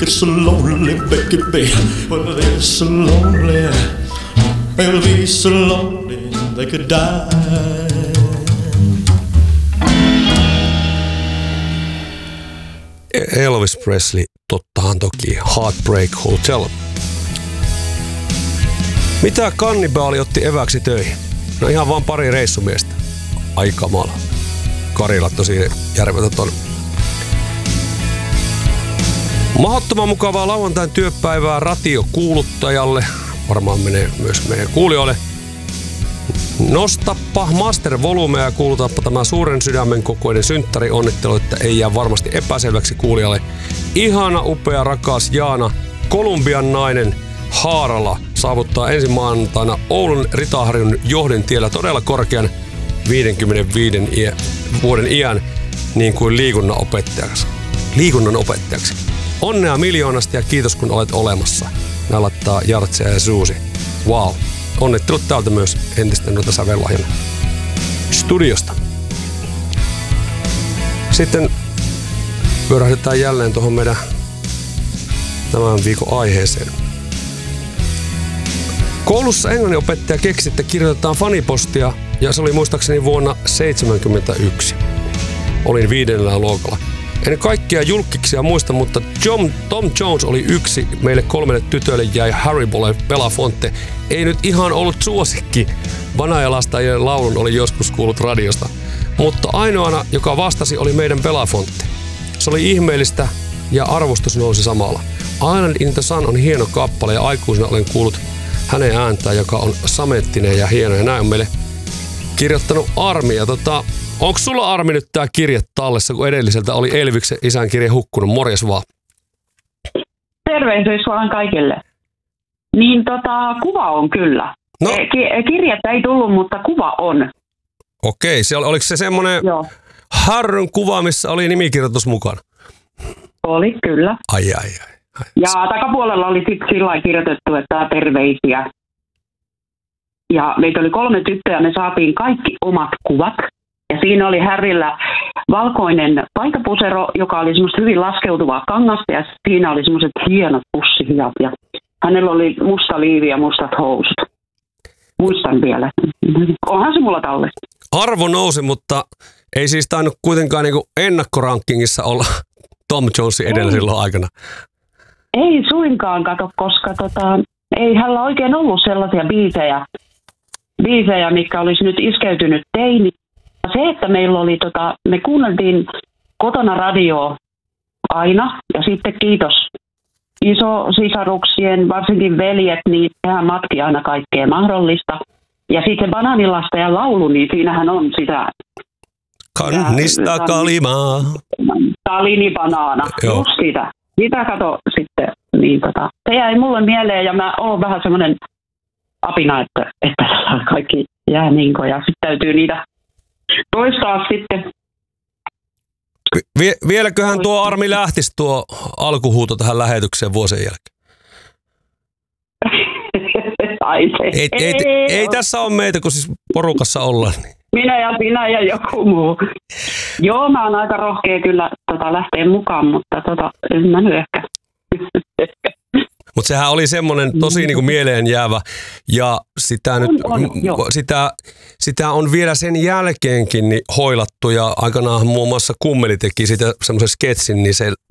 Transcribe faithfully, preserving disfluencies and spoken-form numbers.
get so lonely, baby. Well, they're so lonely. They'll be so lonely they could die. Elvis Presley, tottahan toki. Heartbreak Hotel. Mitä kannibaali otti eväksi töihin? No ihan vaan pari reissumiestä. Ai kamala. Karila tosi järvetön on. Mahdottoman mukavaa lauantain työpäivää ratiokuuluttajalle. Varmaan menee myös meidän kuulijoille. Nostappa master-volumea ja kuulutaappa tämä suuren sydämen kokoinen synttäri onnittelu, että ei jää varmasti epäselväksi kuulijalle. Ihana, upea, rakas Jaana, Kolumbian nainen Haarala saavuttaa ensi maanantaina Oulun Ritaharjun Johdintiellä todella korkean viidenkymmenenviiden iä, vuoden iän niin kuin liikunnan opettajaksi. Liikunnan opettajaksi. Onnea miljoonasta ja kiitos kun olet olemassa. Nää laittaa Jartsia ja Suusi. Wow. Onnittelut täältä myös entisten noita sävellahjana studiosta. Sitten pyörähdetään jälleen tuohon meidän tämän viikon aiheeseen. Koulussa englanninopettaja keksi, että kirjoitetaan fanipostia ja se oli muistaakseni vuonna seitsemänkymmentäyksi. Olin viidennellä luokalla. En kaikkia julkkiksia muista, mutta John, Tom Jones oli yksi. Meille kolmelle tytölle jäi Haribolle Belafonte. Ei nyt ihan ollut suosikki. Vanajalastajien laulun oli joskus kuullut radiosta. Mutta ainoana, joka vastasi, oli meidän Belafonte. Se oli ihmeellistä ja arvostus nousi samalla. Island in the Sun on hieno kappale ja aikuisena olen kuullut hänen ääntään, joka on samettinen ja hieno. Ja näin on meille kirjoittanut Armi. Ja tota, onko sulla Armi nyt tää kirje tallessa, kun edelliseltä oli Elviksen isän kirje hukkunut? Morjes vaan. Tervehdys vaan kaikille. Niin tota, kuva on kyllä. No. Ki- kirjettä ei tullut, mutta kuva on. Okei, siellä, oliko se semmoinen Harryn kuva, missä oli nimikirjoitus mukana? Oli, kyllä. Ai ai ai. ai. Ja takapuolella oli sitten sillä lailla kirjoitettu, että terveisiä. Ja meitä oli kolme tyttöä, me saatiin kaikki omat kuvat. Ja siinä oli Harryllä valkoinen paitapusero, joka oli semmoista hyvin laskeutuvaa kangasta, ja siinä oli semmoiset hienot pussihiat. Ja hänellä oli musta liivi ja mustat housut. Muistan vielä. Onhan se mulla tallessa. Arvo nousi, mutta ei siis tainnut kuitenkaan niinku ennakkorankingissa olla Tom Jonesin edellä silloin aikana. Ei suinkaan, kato, koska tota, ei hänellä oikein ollut sellaisia biisejä, biisejä, mitkä olisi nyt iskeytynyt teini. Se, että meillä oli, tota, me kuunneltiin kotona radioa aina, ja sitten kiitos isosisaruksien, varsinkin veljet, niin tehän matki aina kaikkea mahdollista. Ja sitten se Banaanilastajan laulu, niin siinähän on sitä... Kannista kalimaa. Talini banaana, Joo. just sitä. Sitä kato sitten, niin tota, se jäi mulle mieleen, ja mä oon vähän semmoinen apina, että, että kaikki jää niinko, ja sitten täytyy niitä toistaa sitten. Vie, vieläköhän tuo Armi lähtisi tuo alkuhuuto tähän lähetykseen vuosien jälkeen? Ai se. Ei, ei, ei, ei tässä ole meitä, kun siis porukassa ollaan. Minä ja sinä ja joku muu. Joo, mä oon aika rohkea kyllä tota, lähteä mukaan, mutta tota, en mä nyt ehkä. Mutta sehän oli semmoinen tosi niinku mieleen jäävä ja sitä, on, nyt, on, sitä, sitä on vielä sen jälkeenkin niin hoilattu ja aikanaan muun muassa Kummeli teki sitä semmoisen sketsin, niin se